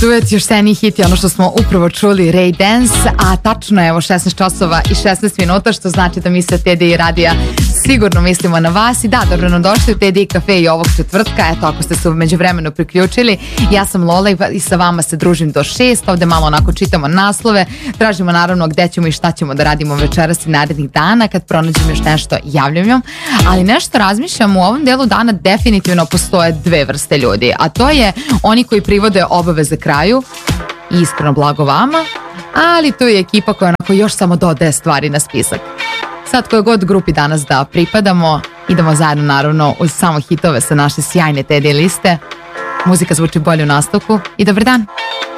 Duet još sjajni hit je ono što smo upravo čuli, Ray Dance, a tačno je evo 16 časova i 16 minuta, što znači da mi sa TDI radija sigurno mislimo na vas. I da, dobro nam došli u TDI kafe i ovog četvrtka. Eto, ako ste se u međuvremenu priključili, ja sam Lola i sa vama se družim do 6. Ovde malo onako čitamo naslove, tražimo naravno gde ćemo i šta ćemo da radimo večeras i narednih dana. Kad pronađem još nešto, javljam vam. Ali nešto razmišljam, u ovom delu dana definitivno postoje dve vrste ljudi, a to je oni koji privode obaveze kraju, iskreno blago vama, ali tu je ekipa koja onako još samo dodaje stvari na spisak. Sad koje god grupi danas da pripadamo, idemo zajedno naravno uz samo hitove sa naše sjajne TD liste. Muzika zvuči bolje u nastavku i dobar dan.